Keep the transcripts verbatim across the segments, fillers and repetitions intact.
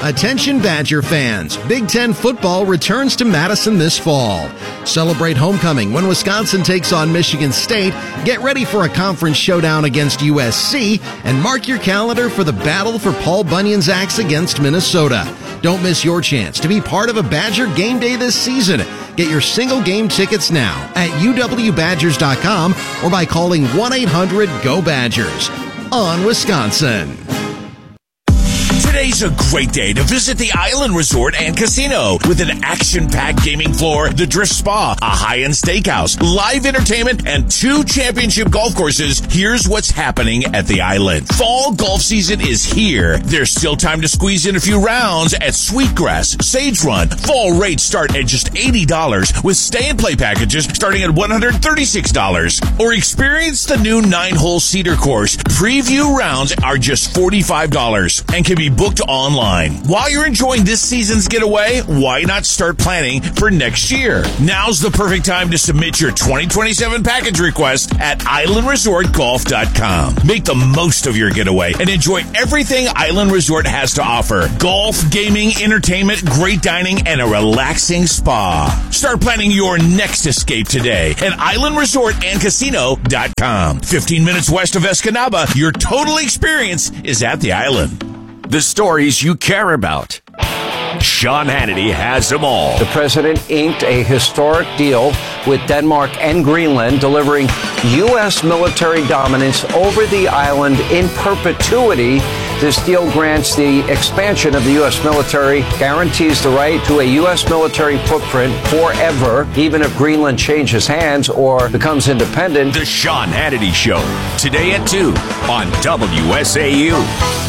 Attention Badger fans, Big Ten football returns to Madison this fall. Celebrate homecoming when Wisconsin takes on Michigan State, get ready for a conference showdown against U S C, and mark your calendar for the battle for Paul Bunyan's axe against Minnesota. Don't miss your chance to be part of a Badger game day this season. Get your single game tickets now at U W Badgers dot com or by calling one eight hundred G O Badgers. On Wisconsin. Today's a great day to visit the Island Resort and Casino with an action-packed gaming floor, the Drift Spa, a high-end steakhouse, live entertainment, and two championship golf courses. Here's what's happening at the Island. Fall golf season is here. There's still time to squeeze in a few rounds at Sweetgrass, Sage Run. Fall rates start at just eighty dollars with stay-and-play packages starting at one hundred thirty-six dollars. Or experience the new nine-hole Cedar course. Preview rounds are just forty-five dollars and can be booked online. While you're enjoying this season's getaway, why not start planning for next year? Now's the perfect time to submit your twenty twenty-seven package request at island resort golf dot com. Make the most of your getaway and enjoy everything Island Resort has to offer. Golf, gaming, entertainment, great dining, and a relaxing spa. Start planning your next escape today at island resort and casino dot com. fifteen minutes west of Escanaba, your total experience is at the Island. The stories you care about. Sean Hannity has them all. The president inked a historic deal with Denmark and Greenland, delivering U S military dominance over the island in perpetuity. This deal grants the expansion of the U S military, guarantees the right to a U S military footprint forever, even if Greenland changes hands or becomes independent. The Sean Hannity Show, today at two on W S A U.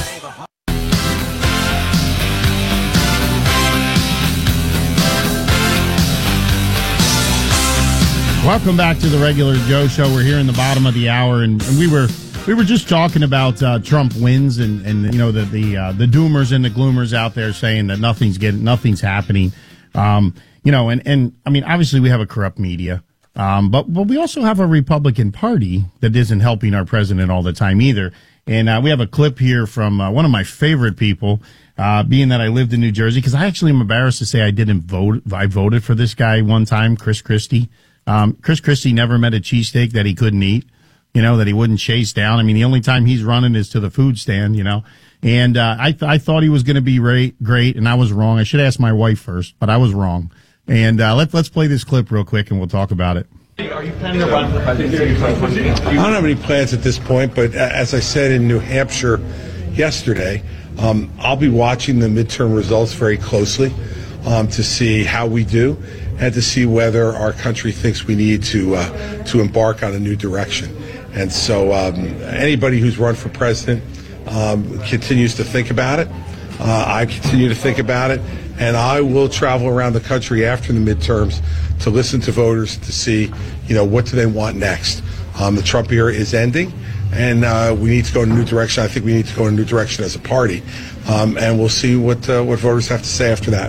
Welcome back to the Regular Joe Show. We're here in the bottom of the hour, and, and we were we were just talking about uh, Trump wins, and, and you know the the uh, the doomers and the gloomers out there saying that nothing's getting nothing's happening. Um, you know, and, and I mean, obviously we have a corrupt media, um, but but we also have a Republican Party that isn't helping our president all the time either. And uh, we have a clip here from uh, one of my favorite people, uh, being that I lived in New Jersey, because I actually am embarrassed to say I didn't vote. I voted for this guy one time, Chris Christie. Um, Chris Christie never met a cheesesteak that he couldn't eat, you know, that he wouldn't chase down. I mean, the only time he's running is to the food stand, you know. And uh, I th- I thought he was going to be great, great, and I was wrong. I should ask my wife first, but I was wrong. And uh, let's let's play this clip real quick, and we'll talk about it. Are you planning to run for presidency? I don't have any plans at this point, but as I said in New Hampshire yesterday, um, I'll be watching the midterm results very closely um, to see how we do, and to see whether our country thinks we need to uh, to embark on a new direction. And so um, anybody who's run for president um, continues to think about it. Uh, I continue to think about it, and I will travel around the country after the midterms to listen to voters to see, you know, what do they want next. Um, the Trump era is ending, and uh, we need to go in a new direction. I think we need to go in a new direction as a party, um, and we'll see what uh, what voters have to say after that.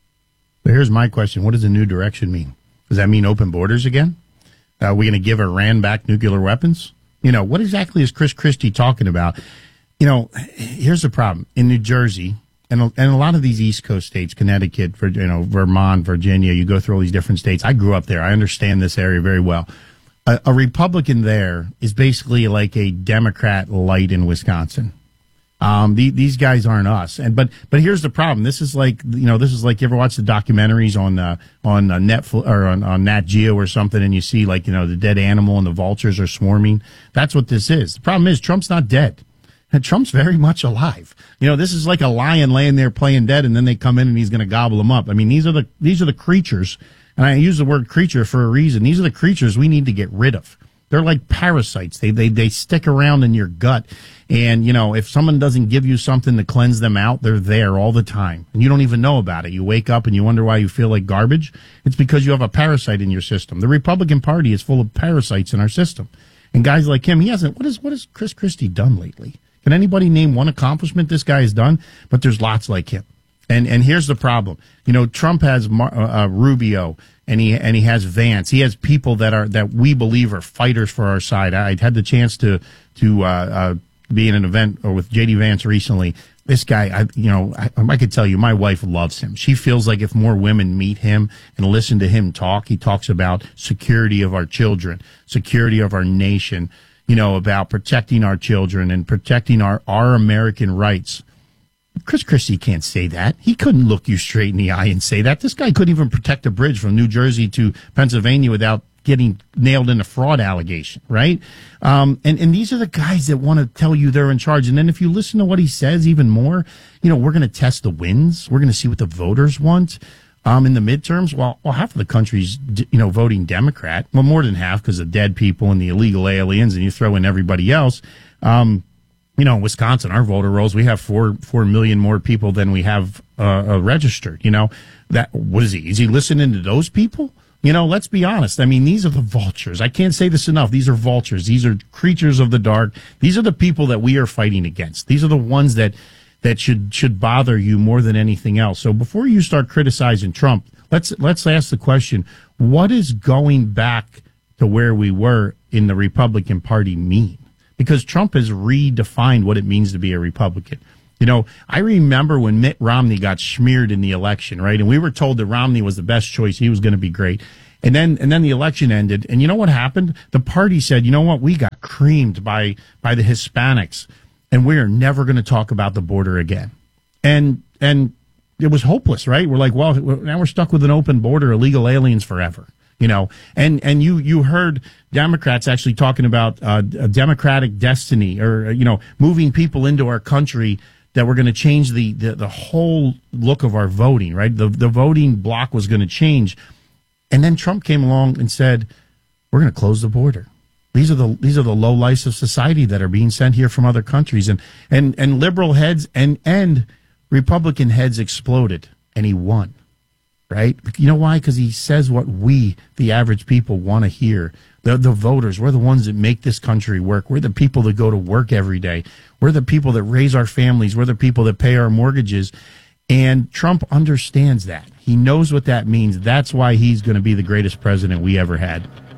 But here's my question. What does a new direction mean? Does that mean open borders again? Are we going to give Iran back nuclear weapons? You know, what exactly is Chris Christie talking about? You know, here's the problem. In New Jersey, and, and a lot of these East Coast states, Connecticut, you know, Vermont, Virginia, you go through all these different states. I grew up there. I understand this area very well. A, a Republican there is basically like a Democrat light in Wisconsin. Um, the, these guys aren't us. And, but, but here's the problem. This is like, you know, this is like, you ever watch the documentaries on, uh, on uh, Netflix or on, on Nat Geo or something, and you see like, you know, the dead animal and the vultures are swarming. That's what this is. The problem is Trump's not dead. And Trump's very much alive. You know, this is like a lion laying there playing dead, and then they come in and he's going to gobble them up. I mean, these are the, these are the creatures, and I use the word creature for a reason. These are the creatures we need to get rid of. They're like parasites. They, they, they stick around in your gut. And, you know, if someone doesn't give you something to cleanse them out, they're there all the time. And you don't even know about it. You wake up and you wonder why you feel like garbage. It's because you have a parasite in your system. The Republican Party is full of parasites in our system. And guys like him, he hasn't, what is, what has Chris Christie done lately? Can anybody name one accomplishment this guy has done? But there's lots like him. And, and here's the problem. You know, Trump has Mar- uh, Rubio. And he and he has Vance. He has people that are that we believe are fighters for our side. I had the chance to to uh, uh, being at an event or with J D Vance recently. This guy, I, you know, I, I could tell you, my wife loves him. She feels like if more women meet him and listen to him talk, he talks about security of our children, security of our nation, you know, about protecting our children and protecting our, our American rights. Chris Christie can't say that. He couldn't look you straight in the eye and say that. This guy couldn't even protect a bridge from New Jersey to Pennsylvania without getting nailed in a fraud allegation, right? Um, and, and these are the guys that want to tell you they're in charge. And then if you listen to what he says even more, you know, we're going to test the winds. We're going to see what the voters want um, in the midterms. Well, well, half of the country's, you know, voting Democrat. Well, more than half because of dead people and the illegal aliens, and you throw in everybody else. Um, you know, in Wisconsin, our voter rolls, we have four four million more people than we have uh, uh, registered. You know, that what is he? Is he listening to those people? You know, let's be honest. I mean, these are the vultures. I can't say this enough. These are vultures. These are creatures of the dark. These are the people that we are fighting against. These are the ones that that should should bother you more than anything else. So before you start criticizing Trump, let's let's ask the question: what is going back to where we were in the Republican Party mean? Because Trump has redefined what it means to be a Republican. You know, I remember when Mitt Romney got smeared in the election, right? And we were told that Romney was the best choice. He was going to be great. And then, and then the election ended. And you know what happened? The party said, you know what? We got creamed by, by the Hispanics, and we are never going to talk about the border again. And, and it was hopeless, right? We're like, well, now we're stuck with an open border, illegal aliens forever. You know, and, and you, you heard Democrats actually talking about uh, a democratic destiny or, you know, moving people into our country that we're going to change the, the, the whole look of our voting, right? The, the voting block was going to change. And then Trump came along and said, we're going to close the border. These are the, these are the lowlifes of society that are being sent here from other countries. And, and, and liberal heads and, and Republican heads exploded, and he won. Right? You know why? Because he says what we, the average people, want to hear. The, the voters, we're the ones that make this country work. We're the people that go to work every day. We're the people that raise our families. We're the people that pay our mortgages. And Trump understands that. He knows what that means. That's why he's going to be the greatest president we ever had.